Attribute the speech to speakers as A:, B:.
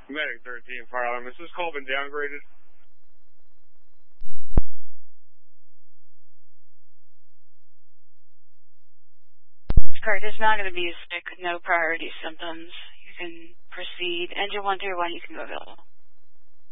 A: Medic 13, fire alarm. Is this call been downgraded?
B: Kurt, it's not going to be sick, no priority symptoms. You can proceed. Engine 131, you can go available.